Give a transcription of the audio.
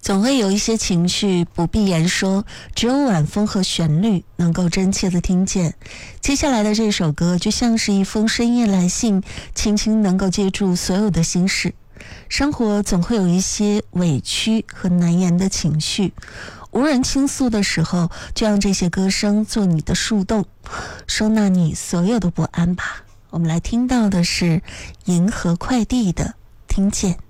总会有一些情绪不必言说，只有晚风和旋律能够真切的听见。接下来的这首歌就像是一封深夜来信，轻轻能够接住所有的心事。生活总会有一些委屈和难言的情绪，无人倾诉的时候，就让这些歌声做你的树洞，收纳你所有的不安吧。我们来听到的是银河快递的听见。